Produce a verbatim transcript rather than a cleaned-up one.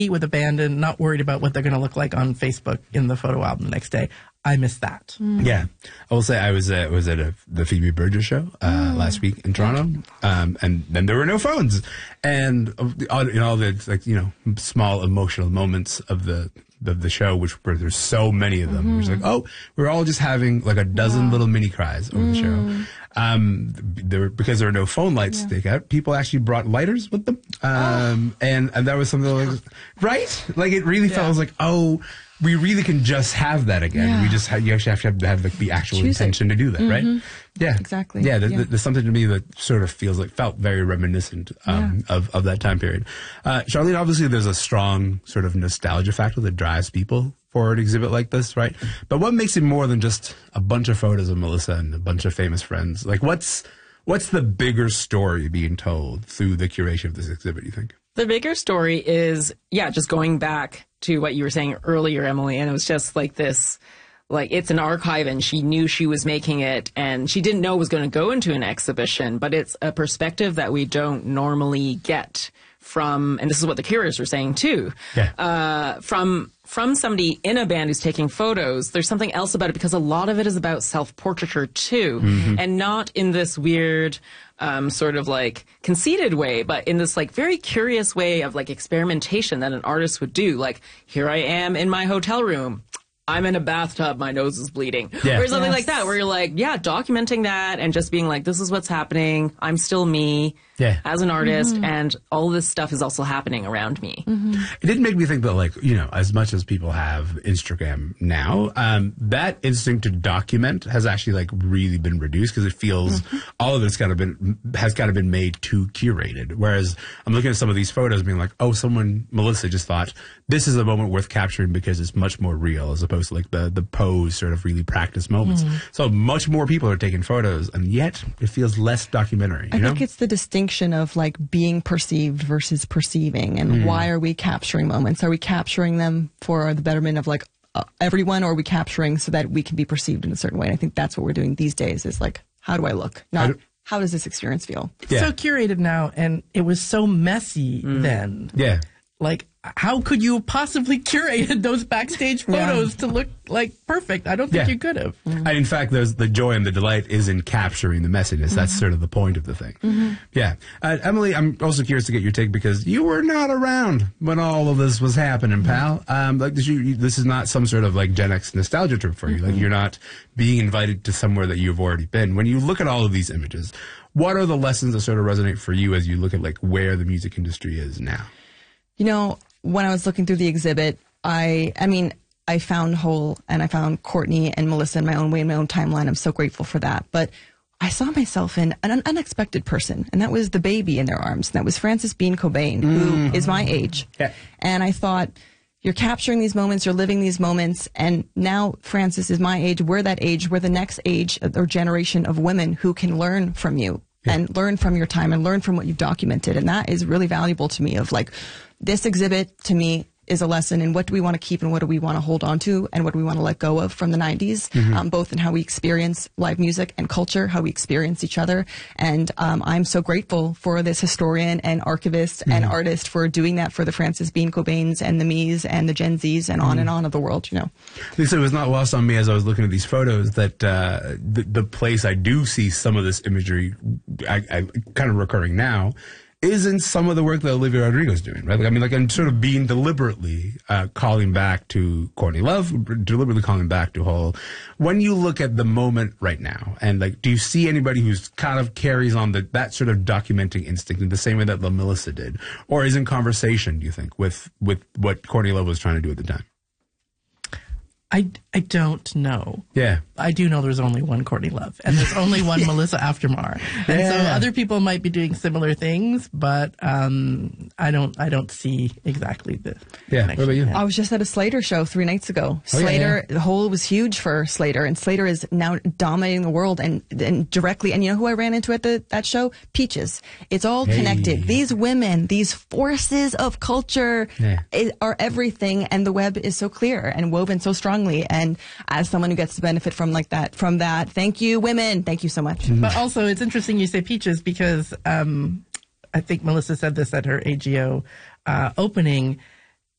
with abandon, not worried about what they're going to look like on Facebook in the photo album the next day. I miss that. Mm. Yeah. I will say I was, uh, was at a, the Phoebe Bridgers show uh, mm. last week in Toronto, um, and then there were no phones. And all, you know, all the, like, you know, small emotional moments of the of the show, which were, there's so many of them. Mm-hmm. It was like, oh, we're all just having like a dozen wow. little mini cries over mm. the show. Um, there were, because there were no phone lights yeah. to take out, people actually brought lighters with them. Um, oh. and, and that was something like, right? Like it really yeah. felt like, oh, we really can just have that again. Yeah. We just have, you actually have to have, have like, the actual Choose intention it. to do that, mm-hmm. right? Yeah, exactly. Yeah, there, yeah. there's something to me that sort of feels like, felt very reminiscent um, yeah. of, of that time period. Uh, Charlene, obviously there's a strong sort of nostalgia factor that drives people for an exhibit like this, right? But what makes it more than just a bunch of photos of Melissa and a bunch of famous friends? Like what's, what's the bigger story being told through the curation of this exhibit, you think? The bigger story is, yeah, just going back to what you were saying earlier, Emily, and it was just like this, like it's an archive and she knew she was making it and she didn't know it was going to go into an exhibition, but it's a perspective that we don't normally get from, and this is what the curators were saying too, yeah. uh, from from somebody in a band who's taking photos. There's something else about it because a lot of it is about self-portraiture too, mm-hmm. and not in this weird um, sort of like conceited way, but in this like very curious way of like experimentation that an artist would do. Like, here I am in my hotel room. I'm in a bathtub, my nose is bleeding. Yeah. Or something yes. like that, where you're like, yeah, documenting that and just being like, this is what's happening. I'm still me yeah. as an artist, mm-hmm. and all this stuff is also happening around me. Mm-hmm. It did make me think that, like, you know, as much as people have Instagram now, um, that instinct to document has actually, like, really been reduced because it feels mm-hmm. all of it's kind of been, has kind of been made too curated. Whereas I'm looking at some of these photos being like, oh, someone, Melissa just thought, this is a moment worth capturing because it's much more real as opposed to like the, the pose sort of really practiced moments. Mm. So much more people are taking photos and yet it feels less documentary. You I know? think it's the distinction of like being perceived versus perceiving and mm. why are we capturing moments? Are we capturing them for the betterment of like uh, everyone, or are we capturing so that we can be perceived in a certain way? And I think that's what we're doing these days is like, how do I look? Not do how does this experience feel? Yeah. So curated now, and it was so messy mm. then. Yeah. Like, how could you have possibly curated those backstage photos yeah. to look like perfect? I don't think yeah. you could have. Mm-hmm. And in fact, there's the joy and the delight is in capturing the messiness. Mm-hmm. That's sort of the point of the thing. Mm-hmm. Yeah. Uh, Emily, I'm also curious to get your take because you were not around when all of this was happening, pal. Um, like this, you, this is not some sort of like Gen X nostalgia trip for you. Mm-hmm. Like you're not being invited to somewhere that you've already been. When you look at all of these images, what are the lessons that sort of resonate for you as you look at like where the music industry is now? You know, when I was looking through the exhibit, I, I mean, I found Hole and I found Courtney and Melissa in my own way, in my own timeline. I'm so grateful for that. But I saw myself in an unexpected person, and that was the baby in their arms. And that was Frances Bean Cobain, mm. who is my age. Yeah. And I thought, you're capturing these moments, you're living these moments, and now Frances is my age. We're that age. We're the next age or generation of women who can learn from you. Yeah. And learn from your time and learn from what you've documented. And that is really valuable to me of like, this exhibit to me is a lesson in what do we want to keep and what do we want to hold on to and what do we want to let go of from the nineties, mm-hmm. um, both in how we experience live music and culture, how we experience each other. And um, I'm so grateful for this historian and archivist mm-hmm. and artist for doing that for the Frances Bean Cobains and the me's and the Gen Z's and mm-hmm. on and on of the world, you know. Lisa, it was not lost on me as I was looking at these photos that uh, the, the place I do see some of this imagery I, I, kind of recurring now is in some of the work that Olivia Rodrigo is doing, right? Like, I mean, like, I'm sort of being deliberately uh, calling back to Courtney Love, deliberately calling back to Hole. When you look at the moment right now, and like, do you see anybody who's kind of carries on the, that sort of documenting instinct in the same way that La Melissa did, or is in conversation, do you think, with with what Courtney Love was trying to do at the time? I, I don't know. Yeah. I do know there's only one Courtney Love, and there's only one Melissa Aftermar. And yeah. so other people might be doing similar things, but um, I don't I don't see exactly the Yeah, what about you? I was just at a Slater show three nights ago. Oh, Slater, yeah, yeah. the Hole was huge for Slater, and Slater is now dominating the world and, and directly, and you know who I ran into at the that show? Peaches. It's all hey. connected. These women, these forces of culture yeah. is, are everything, and the web is so clear and woven so strongly. And as someone who gets to benefit from like that, from that, thank you, women. Thank you so much. Mm-hmm. But also, it's interesting you say Peaches because um, I think Melissa said this at her A G O uh, opening.